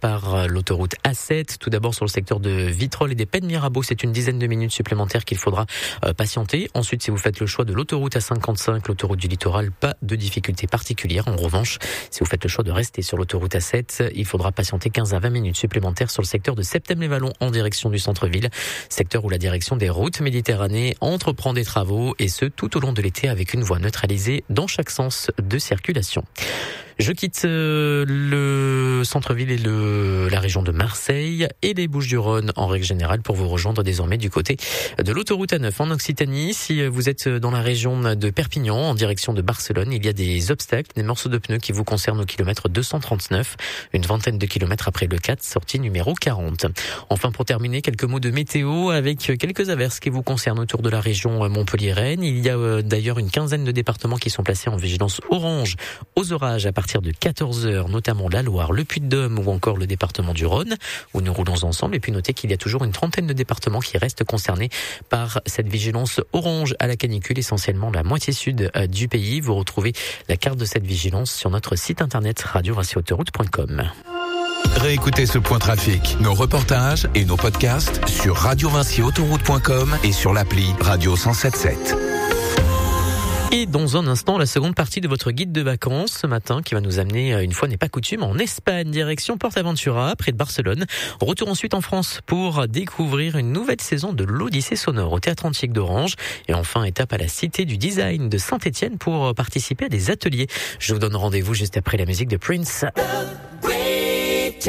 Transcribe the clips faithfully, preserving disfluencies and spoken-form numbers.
par l'autoroute A sept. Tout d'abord sur le secteur de Vitrolles et des Pennes Mirabeau, c'est une dizaine de minutes supplémentaires qu'il faudra euh, patienter. Ensuite, si vous faites le choix de l'autoroute A cinquante-cinq, l'autoroute du littoral, pas de difficultés particulières. En revanche, si vous faites le choix de rester sur l'autoroute A sept, il faudra patienter quinze à vingt minutes supplémentaires sur le secteur de Septem-les-Vallons en direction du centre-ville, secteur où la direction des routes Méditerranée entreprend des travaux et ce tout au long de l'été avec une voie neutralisée dans chaque sens de circulation. Je quitte euh, le centre-ville et le, la région de Marseille et les Bouches-du-Rhône en règle générale pour vous rejoindre désormais du côté de l'autoroute A neuf en Occitanie. Si vous êtes dans la région de Perpignan en direction de Barcelone, il y a des obstacles, des morceaux de pneus qui vous concernent au kilomètre deux cent trente-neuf, une vingtaine de kilomètres après le quatre, sortie numéro quarante. Enfin, pour terminer, quelques mots de météo avec quelques averses qui vous concernent autour de la région Montpellier-Rennes. Il y a d'ailleurs une quinzaine de départements qui sont placés en vigilance orange aux orages à partir de quatorze heures, notamment la Loire, le Puy-de-Dôme ou encore le département du Rhône, où nous roulons ensemble. Et puis notez qu'il y a toujours une trentaine de départements qui restent concernés par cette vigilance orange à la canicule, essentiellement la moitié sud du pays. Vous retrouvez la carte de cette vigilance sur notre site internet radio vinci autoroute point com. Réécoutez ce point trafic, nos reportages et nos podcasts sur radio vinci autoroute point com et sur l'appli Radio cent sept sept. Et dans un instant, la seconde partie de votre guide de vacances ce matin qui va nous amener, une fois n'est pas coutume, en Espagne, direction Portaventura, près de Barcelone. Retour ensuite en France pour découvrir une nouvelle saison de l'Odyssée sonore au Théâtre Antique d'Orange. Et enfin, étape à la Cité du Design de Saint-Étienne pour participer à des ateliers. Je vous donne rendez-vous juste après la musique de Prince. The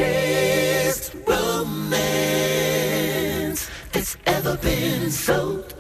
greatest romance that's ever been sold.